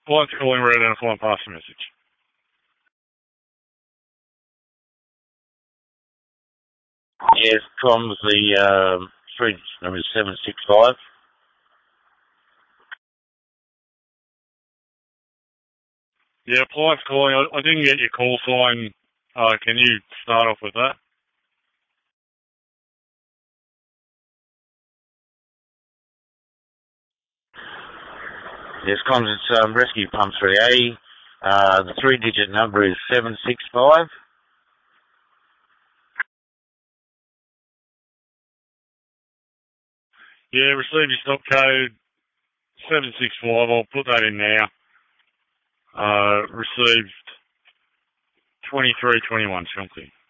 Flight's calling, we're out and flying past the message. Yes, comms, the 3 number is 765. Yeah, flight's calling. I didn't get your call sign. Can you start off with that? Yes, comms, it's Rescue Pump 3A. The 3-digit number is 765. Yeah, receive your stop code 765. I'll put that in now. Received 2321 something.